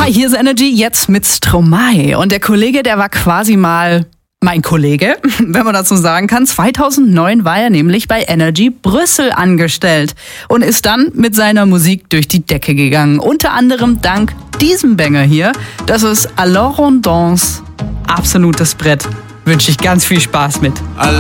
Hi, hier ist Energy, jetzt mit Stromae. Und der Kollege, der war quasi mal mein Kollege, wenn man dazu sagen kann. 2009 war er nämlich bei Energy Brüssel angestellt und ist dann mit seiner Musik durch die Decke gegangen. Unter anderem dank diesem Banger hier. Das ist Alors on danse. Absolutes Brett. Wünsche ich ganz viel Spaß mit.